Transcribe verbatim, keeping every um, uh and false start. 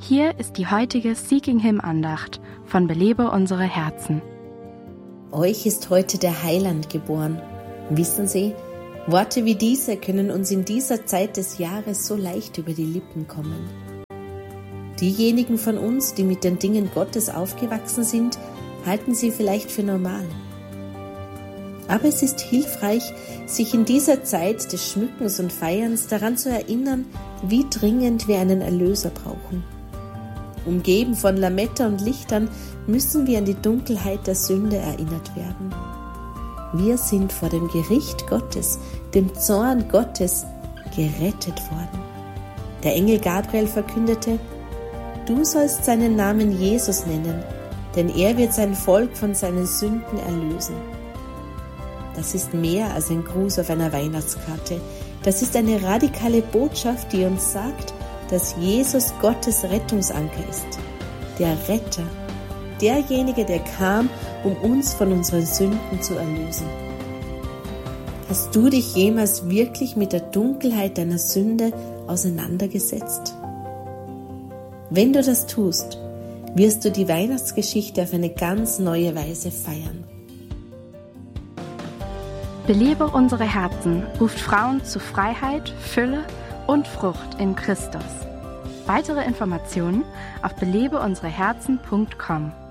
Hier ist die heutige Seeking Him Andacht von Belebe unsere Herzen. Euch ist heute der Heiland geboren. Wissen Sie, Worte wie diese können uns in dieser Zeit des Jahres so leicht über die Lippen kommen. Diejenigen von uns, die mit den Dingen Gottes aufgewachsen sind, halten sie vielleicht für normal. Aber es ist hilfreich, sich in dieser Zeit des Schmückens und Feierns daran zu erinnern, wie dringend wir einen Erlöser brauchen. Umgeben von Lametta und Lichtern müssen wir an die Dunkelheit der Sünde erinnert werden. Wir sind vor dem Gericht Gottes, dem Zorn Gottes, gerettet worden. Der Engel Gabriel verkündete: Du sollst seinen Namen Jesus nennen, denn er wird sein Volk von seinen Sünden erlösen. Das ist mehr als ein Gruß auf einer Weihnachtskarte. Das ist eine radikale Botschaft, die uns sagt, dass Jesus Gottes Rettungsanker ist. Der Retter, derjenige, der kam, um uns von unseren Sünden zu erlösen. Hast du dich jemals wirklich mit der Dunkelheit deiner Sünde auseinandergesetzt? Wenn du das tust, wirst du die Weihnachtsgeschichte auf eine ganz neue Weise feiern. Belebe unsere Herzen ruft Frauen zu Freiheit, Fülle und Frucht in Christus. Weitere Informationen auf belebe unsere herzen punkt com.